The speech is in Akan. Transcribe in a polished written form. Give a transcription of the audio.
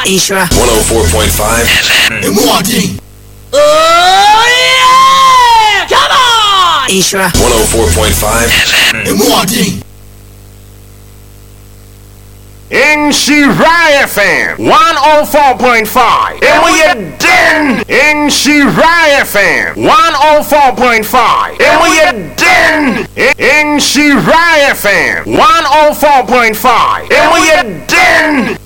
Ishra 104.5 Imuadi. Oh yeah! Come on! Ishra 104.5 Imuadi. In Shirai FM 104.5 and we are den in Shirai FM 104.5 and we are den in Shirai FM 104.5 and we are den